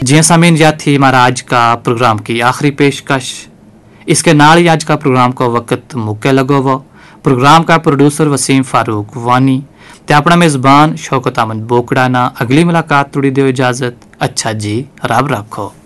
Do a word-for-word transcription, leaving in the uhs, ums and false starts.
जी सामीन, यह थी हमारा आज का प्रोग्राम की आखिरी पेशकश। इसके नाल ही आज का प्रोग्राम का वक्त मुक्के लगो वो। प्रोग्राम का प्रोड्यूसर वसीम फारूक वानी ते अपना मेजबान शौकत अहमद बोकड़ा ना अगली मुलाकात तुड़ी दो इजाजत। अच्छा जी, रब रखो।